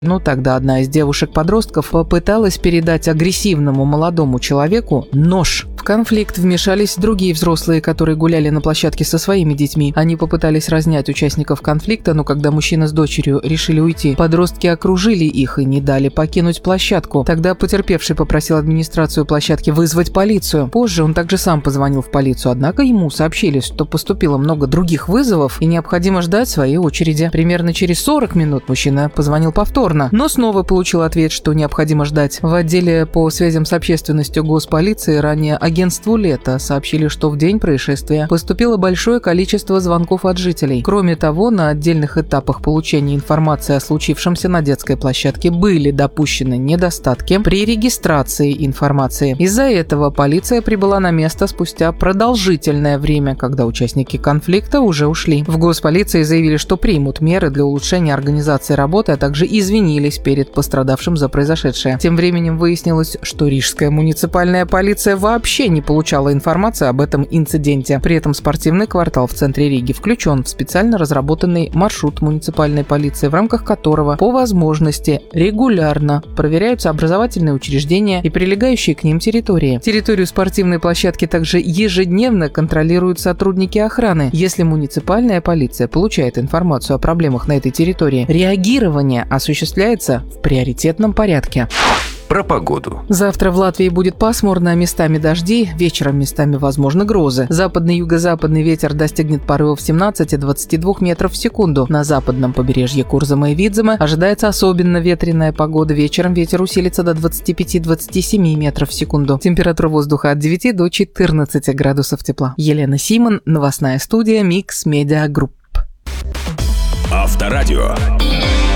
Тогда одна из девушек-подростков попыталась передать агрессивному молодому человеку нож. В конфликт вмешались другие взрослые, которые гуляли на площадке со своими детьми. Они попытались разнять участников конфликта, но когда мужчина с дочерью решили уйти, подростки окружили их и не дали покинуть площадку. Тогда потерпевший попросил администрацию площадки вызвать полицию. Позже он также сам позвонил в полицию, однако ему сообщили, что поступило много других вызовов и необходимо ждать своей очереди. Примерно через 40 минут мужчина позвонил повторно, но снова получил ответ, что необходимо ждать. В отделе по связям с общественностью госполиции, ранее агентству «Лето», сообщили, что в день происшествия поступило большое количество звонков от жителей. Кроме того, на отдельных этапах получения информации о случившемся на детской площадке были допущены недостатки при регистрации информации. Из-за этого полиция прибыла на место спустя продолжительное время, когда участники конфликта уже ушли. В госполиции заявили, что примут меры для улучшения организации работы, а также извинились перед пострадавшим за произошедшее. Тем временем выяснилось, что Рижская муниципальная полиция вообще не получала информации об этом инциденте. При этом спортивный квартал в центре Риги включен в специально разработанный маршрут муниципальной полиции, в рамках которого по возможности регулярно проверяются образовательные учреждения и прилегающие к ним территории. Территорию спортивной площадки также ежедневно контролируют сотрудники охраны. Если муниципальная полиция получает информацию о проблемах на этой территории, реагирование осуществляется в приоритетном порядке. Про погоду. Завтра в Латвии будет пасмурно, местами дожди, вечером местами возможны грозы. Западный юго-западный ветер достигнет порывов 17-22 метров в секунду. На западном побережье Курзама и Видзема ожидается особенно ветреная погода. Вечером ветер усилится до 25-27 метров в секунду. Температура воздуха от 9 до 14 градусов тепла. Елена Симон, новостная студия Mix Media Group. Авторадио.